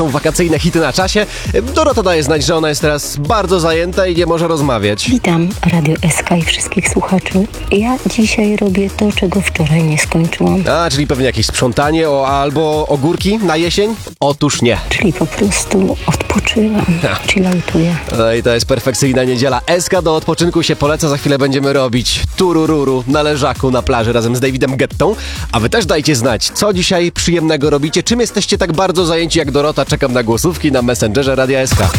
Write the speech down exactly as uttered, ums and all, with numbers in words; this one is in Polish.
Wakacyjne hity na czasie. Dorota daje znać, że ona jest teraz bardzo zajęta i nie może rozmawiać. Witam Radio S K i wszystkich słuchaczy. Ja dzisiaj robię to, czego wczoraj nie skończyłam. A, czyli pewnie jakieś sprzątanie o, albo ogórki na jesień? Otóż nie. Czyli po prostu odpoczywam, chilloutuję. No i to jest perfekcyjna niedziela. S K do odpoczynku się poleca. Za chwilę będziemy robić turururu na leżaku na plaży razem z Davidem Guettą. A wy też dajcie znać, co dzisiaj przyjemnego robicie. Czym jesteście tak bardzo zajęci jak Dorota? Czekam na głosówki na Messengerze Radia S K.